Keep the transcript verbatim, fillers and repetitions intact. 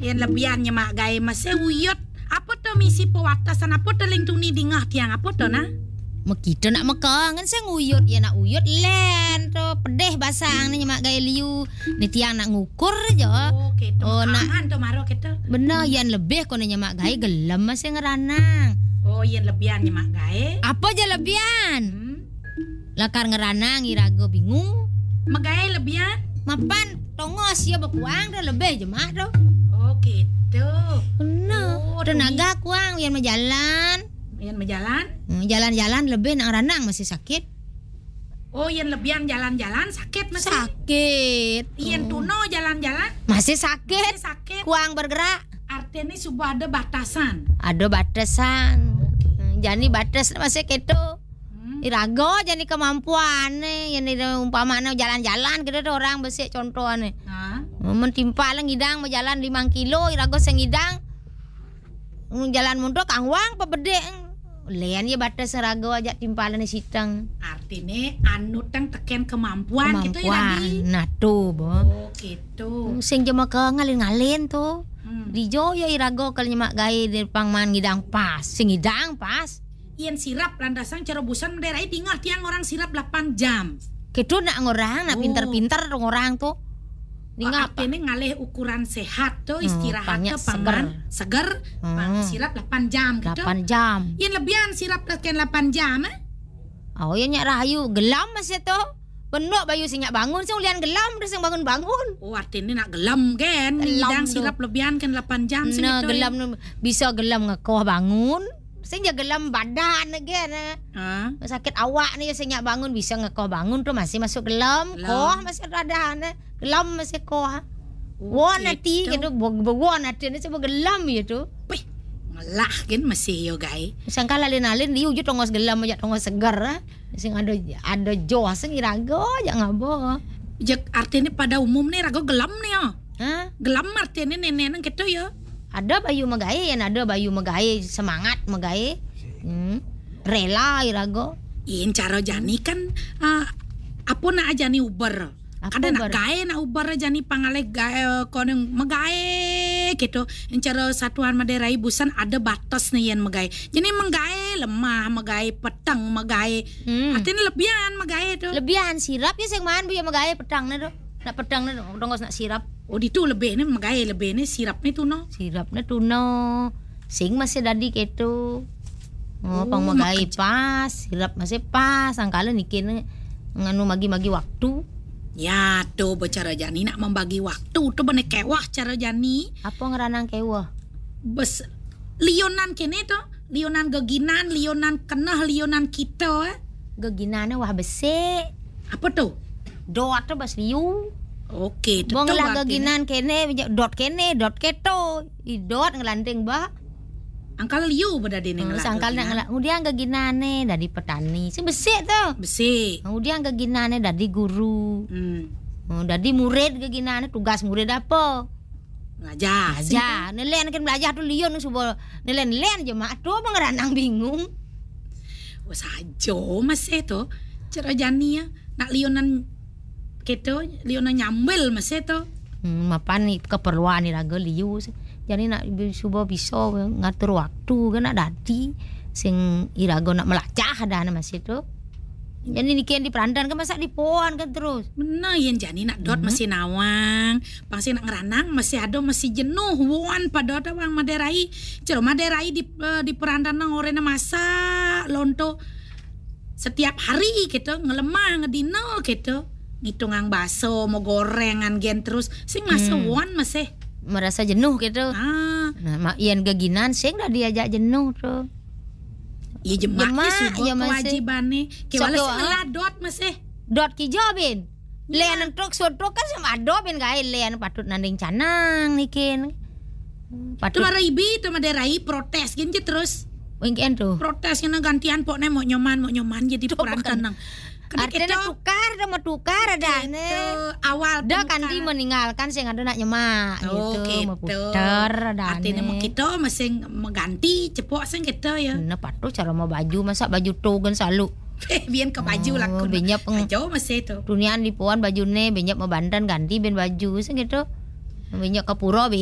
Yang lebihannya mak gaya masih uyut. Apa tuh misi pewatasan apa tuh lingtung ni dingah tiang apa tuh nah? Makita nak mekang kan saya nguyut ya nak uyut len tu pedeh basang ni mak gaya liu ni tiang nak ngukur je. Oh, gitu. Oh, nak Aman tuh maro kita. bener yang lebih kono mak gaya gelam masih ngeranang. Oh, yang lebihannya mak gaya. Apa je lebihan? Hmm. Lakar ngeranang irago bingung. Mak gaya lebihan? Mapan tongos ya berkuang dah lebih je mak tu. Oh, gitu. Bener. Oh, Tenaga kuang yang berjalan. Yang berjalan? Hmm, Jalan-jalan lebih nak ranang masih sakit. Oh, yang lebihan jalan-jalan sakit masih. Sakit. Yang Oh. tuno jalan-jalan Masih sakit. masih sakit. Kuang bergerak. Artinya sudah ada batasan. Ada batasan. Hmm, Jadi batas masih gitu. Hmm. Irago jadi kemampuan nih. Yang umpama jalan-jalan gitu tuh orang besik contoh nih. Nah. Mentimpa lah ngidang berjalan lima kilo. Irago sengidang. Jalan mundur kangwang pebedek. Lian ya batas rago aja timpalan di sitang. Artinya anu tang teken kemampuan, gitu ya Kemampuan. tadi. Nah tuh, Bo. Oh, gitu. Sing jema ke ngalin-ngalin tuh. Hmm. Di jo ya irago kalau nyemak gaya di pangman ngidang pas. Sing ngidang pas. Yang sirap landasan cerobosan menderai tinggal tiang orang sirap delapan jam. Gitu nak ngorang, nak Oh. pinter-pinter dong orang tuh. Di Oh, ngapa? artinya ngalih ukuran sehat tuh Hmm, istirahat pangnya tuh paman seger, Hmm. pang sirap delapan jam gitu. delapan jam. Yang lebihan sirap teken delapan jam eh? Oh ya nyak rahayu gelam masih tuh. Benok bayu sing nyak bangun sing ulian gelam terus sing bangun-bangun. Oh, artinya nak gelam kan. Gelam Ngidang tuh. sirap lebihan kan delapan jam sih Nah, gitu. gelam nu- bisa gelam ngekoh bangun. Sing ja gelam badan again. Ah, Sakit awak nih sing nyak bangun bisa ngekoh bangun tuh masih masuk gelam. Gelam. Koh masih ada gelam masih koh. Wah nanti gitu bawa nanti ini coba gelam ya tuh. Wih, ngelah kan masih yo guys. Sangka lalin-lalin diu ju tongos gelam aja tongos segar. ah. Sing ada ada jo sing irago aja ngabo. Jak artinya pada umumnya rago gelam nih ya. Hah? Gelam artinya nenek gitu ya. Ada bayu megaye yang ada bayu megaye semangat megaye. Hmm. Rela irago. In cara jani kan ah, apa nak aja nih Uber. Apa Ada Uber? nak gae nak Uber aja nih pangalek gae koneng megae gitu. Yang cara satuan Maderai busan ada batas nih yang megae. Jadi menggae lemah, megae petang, megae. Hmm. Artinya lebihan megae tuh. Lebihan sirap ya sing man biar megaye pedang nih tuh. Nak pedang nih tongos nak sirap. Oh di tu lebih nih megae lebih nih sirapnya tuh no. Sirapnya tuno. Sing masih dadi gitu. Oh, Oh, pang megaye makanya. pas, sirap masih pas. Angkala nikin nganu magi-magi waktu. Ya tuh bicara jani nak membagi waktu tuh bener kewah cara jani. Apa ngeranang kewa? Bes lionan kene tuh, lionan geginan, lionan kenah, lionan kita eh. Geginane wah besi. Apa tuh? Dot tuh bas liu. Oke, itu Bong tuh lah artinya. geginan kene dot kene dot keto. I dot ngelanding ba. Angkal liu beda dene ngelak Sangkal nak geginan. ngelak. Kemudian geginane dari petani. Si besi tuh. Besi. Kemudian geginane dari guru. Hmm. Oh, dari murid geginane tugas murid apa? Ngajar. Aja, nelen kan belajar tuh lion subuh nelen nelen aja mak tuh mengeranang bingung. Oh sajo masih tuh. Cara jani ya. Nak lionan keto, lionan nyambel masih tuh. Hmm, mapan nih keperluan nih raga liu. Jadi nak subuh bisa ngatur waktu kan nak dadi sing irago nak melacah ada masih tuh. Jadi nikian di perandan kan masa di pohon kan terus. Bener yang jani nak dot Mhm. masih nawang. Pangsi nak ngeranang masih ada masih jenuh. Wan pada ada bang Maderai. Cero Maderai di eh, di perandan nang orena masa lonto setiap hari gitu ngelemah ngedino gitu. Ngitungang baso mau gorengan gen terus sing masa Hmm. wan masih. Merasa jenuh gitu. Ah, Nah, mak ian geginan sing dah diajak jenuh tuh. iya jemak Jemak, ya subuh ya masih. kewajibannya. Sok Kewala doa. sing ngeladot masih. Dot kijobin. Lean truk sotruk kan sama adobin gae lean patut nanding canang nikin. Itu Patut Maraibi itu Maderai protes gitu terus. weekend tuh. Protesnya gantian pokoknya mau nyoman mau nyoman jadi Tuh, perantan bukan. nang. Karena Artinya kita tukar sama tukar ada itu nih. awal Dah kan di penukaran. meninggalkan sing ada nak nyemak Oh, gitu, gitu. mau puter ada Artinya mau kita masih mengganti cepok sing kita ya. Nah, patut cara mau baju masa baju tuh kan selalu. Biar ke baju Oh, lah aku. benyap peng- Jauh masih itu. Duniaan di puan baju ne benyak mau bandan ganti ben baju sing gitu. Benyak ke pura